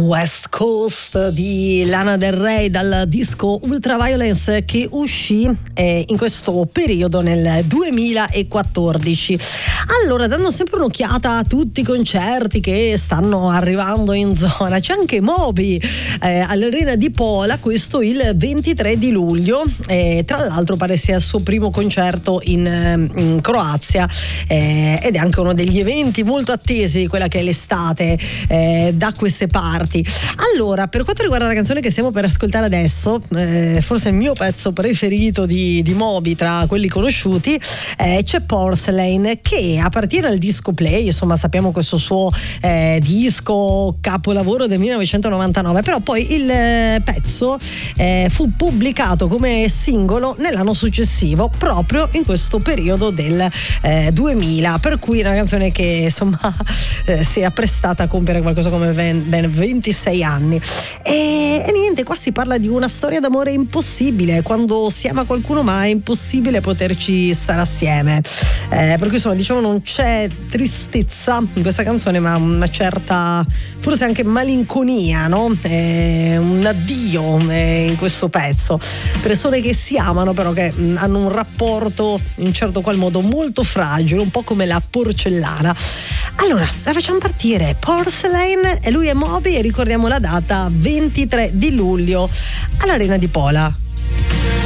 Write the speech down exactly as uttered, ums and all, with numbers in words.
West Coast di Lana Del Rey dal disco Ultraviolence, che uscì eh, in questo periodo nel duemilaquattordici. Allora, dando sempre un'occhiata a tutti i concerti che stanno arrivando in zona, c'è anche Moby eh, all'Arena di Pola, questo il ventitré di luglio, eh, tra l'altro pare sia il suo primo concerto in, in Croazia, eh, ed è anche uno degli eventi molto attesi di quella che è l'estate eh, da queste parti. Allora, per quanto riguarda la canzone che stiamo per ascoltare adesso, eh, forse il mio pezzo preferito di, di Moby tra quelli conosciuti, eh, c'è Porcelain, che a partire dal disco Play, insomma sappiamo questo suo eh, disco capolavoro del millenovecentonovantanove, però poi il eh, pezzo eh, fu pubblicato come singolo nell'anno successivo, proprio in questo periodo del eh, duemila, per cui una canzone che insomma eh, si è apprestata a compiere qualcosa come ben, ben ventisei anni. E, e niente, qua si parla di una storia d'amore impossibile, quando si ama qualcuno ma è impossibile poterci stare assieme, eh, per cui insomma diciamo non c'è tristezza in questa canzone, ma una certa forse anche malinconia, no? Eh, un addio eh, in questo pezzo, persone che si amano però che mh, hanno un rapporto in un certo qual modo molto fragile, un po' come la porcellana. Allora, la facciamo partire, Porcelain, e lui è Moby, e ricordiamo la data ventitré di luglio all'Arena di Pola.